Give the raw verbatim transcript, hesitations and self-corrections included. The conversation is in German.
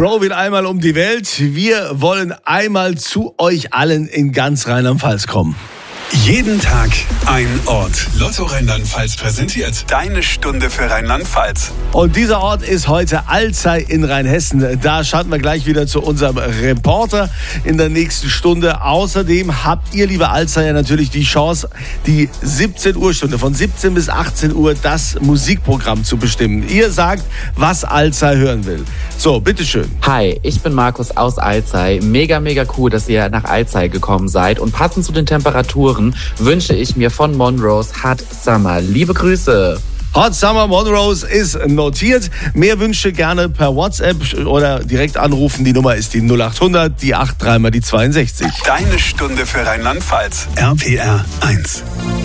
Crow will einmal um die Welt. Wir wollen einmal zu euch allen in ganz Rheinland-Pfalz kommen. Jeden Tag ein Ort. Lotto Rheinland-Pfalz präsentiert deine Stunde für Rheinland-Pfalz. Und dieser Ort ist heute Alzey in Rheinhessen. Da schalten wir gleich wieder zu unserem Reporter in der nächsten Stunde. Außerdem habt ihr, liebe Alzeyer, natürlich die Chance, die siebzehn Uhr Stunde von siebzehn bis achtzehn Uhr das Musikprogramm zu bestimmen. Ihr sagt, was Alzey hören will. So, bitteschön. Hi, ich bin Markus aus Alzey. Mega, mega cool, dass ihr nach Alzey gekommen seid. Und passend zu den Temperaturen wünsche ich mir von Monrose Hot Summer. Liebe Grüße. Hot Summer Monrose ist notiert. Mehr Wünsche gerne per WhatsApp oder direkt anrufen. Die Nummer ist die null acht hundert, die acht drei mal die zweiundsechzig. Deine Stunde für Rheinland-Pfalz. R P R eins.